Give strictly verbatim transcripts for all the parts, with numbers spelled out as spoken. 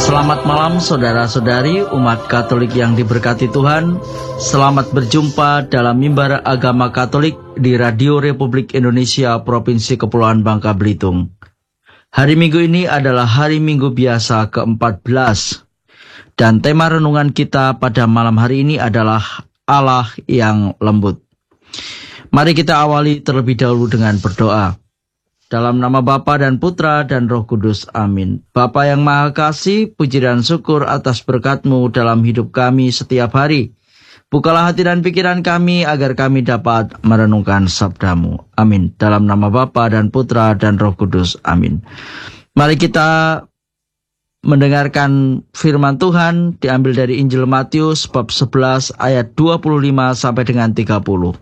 Selamat malam saudara-saudari umat Katolik yang diberkati Tuhan. Selamat berjumpa dalam mimbar agama Katolik di Radio Republik Indonesia Provinsi Kepulauan Bangka Belitung. Hari Minggu ini adalah hari Minggu biasa keempat belas. Dan tema renungan kita pada malam hari ini adalah Allah yang lembut. Mari kita awali terlebih dahulu dengan berdoa. Dalam nama Bapa dan Putra dan Roh Kudus, amin. Bapa yang Maha Kasih, puji dan syukur atas berkat-Mu dalam hidup kami setiap hari. Bukalah hati dan pikiran kami agar kami dapat merenungkan sabda-Mu. Amin. Dalam nama Bapa dan Putra dan Roh Kudus, amin. Mari kita mendengarkan firman Tuhan diambil dari Injil Matius bab sebelas ayat dua puluh lima sampai dengan tiga puluh.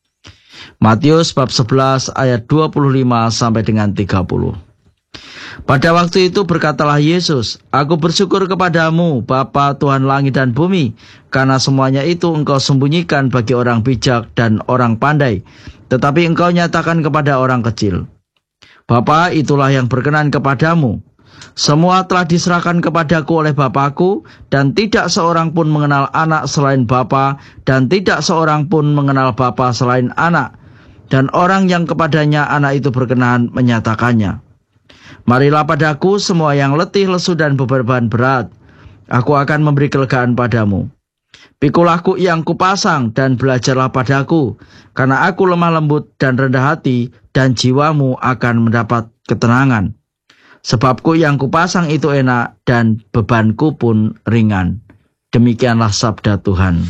Matius bab sebelas ayat dua puluh lima sampai dengan tiga puluh. Pada waktu itu berkatalah Yesus, "Aku bersyukur kepadamu, Bapa Tuhan langit dan bumi, karena semuanya itu Engkau sembunyikan bagi orang bijak dan orang pandai, tetapi Engkau nyatakan kepada orang kecil. Bapa, itulah yang berkenan kepadamu. Semua telah diserahkan kepadaku oleh Bapakku, dan tidak seorang pun mengenal anak selain Bapa, dan tidak seorang pun mengenal Bapa selain anak, dan orang yang kepadanya anak itu berkenan menyatakannya. Marilah padaku semua yang letih, lesu, dan beban berat. Aku akan memberi kelegaan padamu. Pikulah kuk yang kupasang dan belajarlah padaku, karena aku lemah lembut dan rendah hati, dan jiwamu akan mendapat ketenangan. Sebab kuk yang kupasang itu enak dan bebanku pun ringan." Demikianlah sabda Tuhan.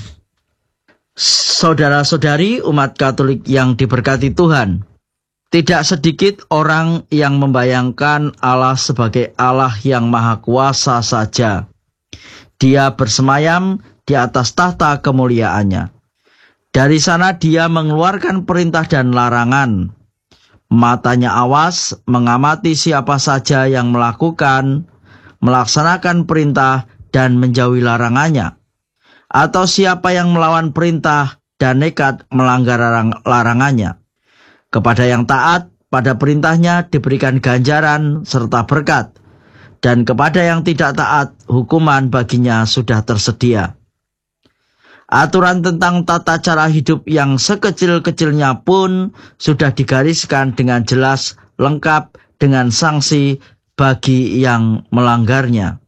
Saudara-saudari umat Katolik yang diberkati Tuhan, tidak sedikit orang yang membayangkan Allah sebagai Allah yang maha kuasa saja. Dia bersemayam di atas tahta kemuliaannya. Dari sana dia mengeluarkan perintah dan larangan. Matanya awas mengamati siapa saja yang melakukan, melaksanakan perintah dan menjauhi larangannya, atau siapa yang melawan perintah dan nekat melanggar larangannya. Kepada yang taat pada perintahnya diberikan ganjaran serta berkat, dan kepada yang tidak taat hukuman baginya sudah tersedia. Aturan tentang tata cara hidup yang sekecil-kecilnya pun sudah digariskan dengan jelas, lengkap dengan sanksi bagi yang melanggarnya.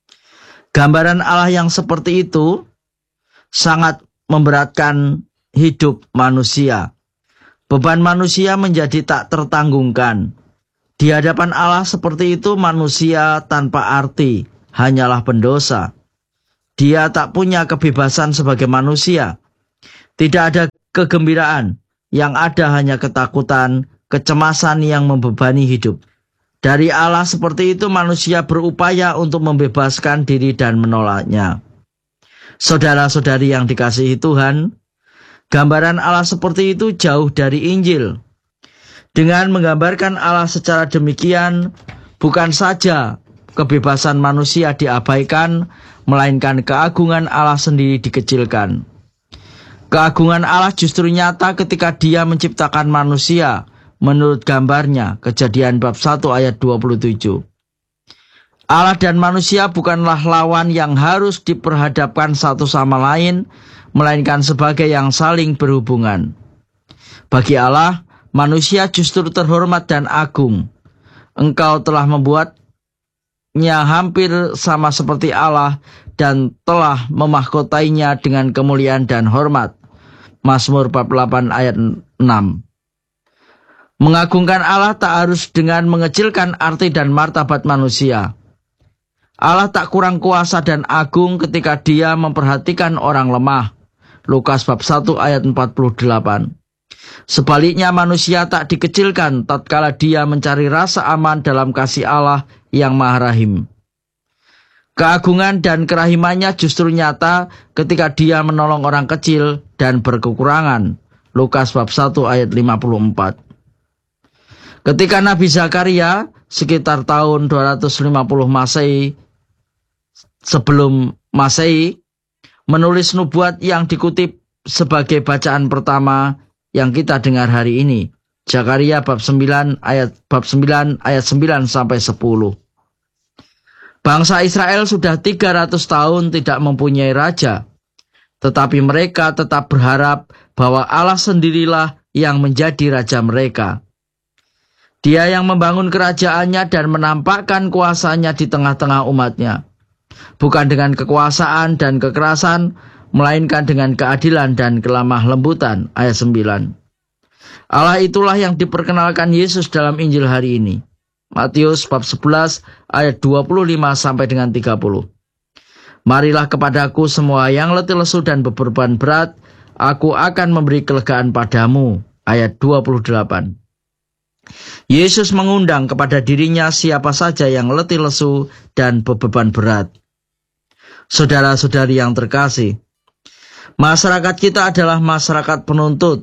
Gambaran Allah yang seperti itu sangat memberatkan hidup manusia. Beban manusia menjadi tak tertanggungkan. Di hadapan Allah seperti itu manusia tanpa arti, hanyalah pendosa. Dia tak punya kebebasan sebagai manusia. Tidak ada kegembiraan, yang ada hanya ketakutan, kecemasan yang membebani hidup. Dari Allah seperti itu manusia berupaya untuk membebaskan diri dan menolaknya. Saudara-saudari yang dikasihi Tuhan, gambaran Allah seperti itu jauh dari Injil. Dengan menggambarkan Allah secara demikian, bukan saja kebebasan manusia diabaikan, melainkan keagungan Allah sendiri dikecilkan. Keagungan Allah justru nyata ketika Dia menciptakan manusia menurut gambarnya, Kejadian bab satu ayat dua puluh tujuh. Allah dan manusia bukanlah lawan yang harus diperhadapkan satu sama lain, melainkan sebagai yang saling berhubungan. Bagi Allah, manusia justru terhormat dan agung. Engkau telah membuatnya hampir sama seperti Allah dan telah memahkotainya dengan kemuliaan dan hormat. Mazmur bab delapan ayat enam. Mengagungkan Allah tak harus dengan mengecilkan arti dan martabat manusia. Allah tak kurang kuasa dan agung ketika Dia memperhatikan orang lemah. Lukas bab satu ayat empat puluh delapan. Sebaliknya manusia tak dikecilkan tatkala dia mencari rasa aman dalam kasih Allah yang Maha Rahim. Keagungan dan kerahimannya justru nyata ketika Dia menolong orang kecil dan berkekurangan. Lukas bab satu ayat lima puluh empat. Ketika Nabi Zakaria sekitar tahun dua ratus lima puluh Masehi sebelum Masehi menulis nubuat yang dikutip sebagai bacaan pertama yang kita dengar hari ini. Zakaria bab sembilan ayat bab sembilan ayat sembilan sampai sepuluh. Bangsa Israel sudah tiga ratus tahun tidak mempunyai raja, tetapi mereka tetap berharap bahwa Allah sendirilah yang menjadi raja mereka. Dia yang membangun kerajaannya dan menampakkan kuasanya di tengah-tengah umatnya, bukan dengan kekuasaan dan kekerasan, melainkan dengan keadilan dan kelemah lembutan. Ayat sembilan. Allah itulah yang diperkenalkan Yesus dalam Injil hari ini. Matius bab sebelas ayat dua puluh lima sampai dengan tiga puluh. Marilah kepadaku semua yang letih lesu dan beban berat, aku akan memberi kelegaan padamu. Ayat dua puluh delapan. Yesus mengundang kepada dirinya siapa saja yang letih lesu dan beban berat. Saudara-saudari yang terkasih, masyarakat kita adalah masyarakat penuntut.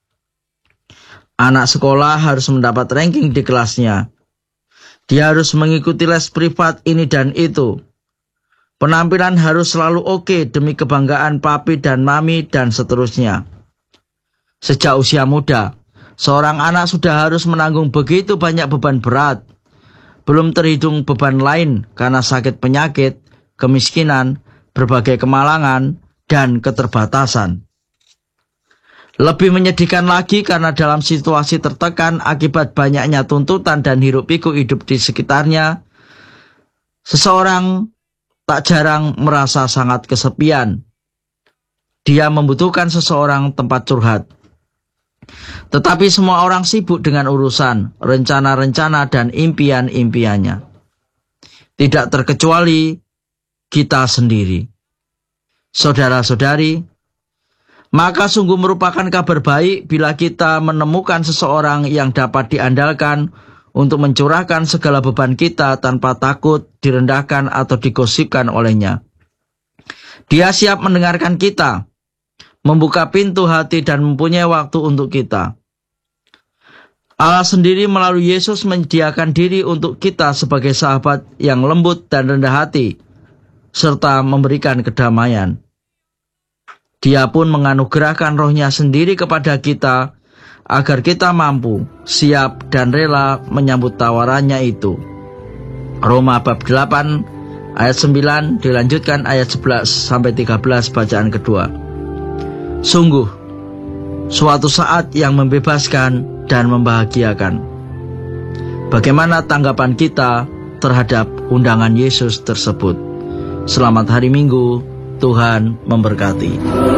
Anak sekolah harus mendapat ranking di kelasnya. Dia harus mengikuti les privat ini dan itu. Penampilan harus selalu oke demi kebanggaan papi dan mami dan seterusnya. Sejak usia muda, seorang anak sudah harus menanggung begitu banyak beban berat. Belum terhitung beban lain karena sakit penyakit, kemiskinan, berbagai kemalangan, dan keterbatasan. Lebih menyedihkan lagi karena dalam situasi tertekan akibat banyaknya tuntutan dan hiruk-pikuk hidup di sekitarnya, seseorang tak jarang merasa sangat kesepian. Dia membutuhkan seseorang tempat curhat. Tetapi semua orang sibuk dengan urusan, rencana-rencana dan impian-impiannya. Tidak terkecuali kita sendiri. Saudara-saudari, maka sungguh merupakan kabar baik bila kita menemukan seseorang yang dapat diandalkan untuk mencurahkan segala beban kita tanpa takut direndahkan atau digosipkan olehnya. Dia siap mendengarkan kita, membuka pintu hati dan mempunyai waktu untuk kita. Allah sendiri melalui Yesus menyediakan diri untuk kita sebagai sahabat yang lembut dan rendah hati, serta memberikan kedamaian. Dia pun menganugerahkan rohnya sendiri kepada kita, agar kita mampu, siap, dan rela menyambut tawarannya itu. Roma bab delapan ayat sembilan dilanjutkan ayat sebelas sampai tiga belas bacaan kedua. Sungguh, suatu saat yang membebaskan dan membahagiakan. Bagaimana tanggapan kita terhadap undangan Yesus tersebut? Selamat hari Minggu, Tuhan memberkati.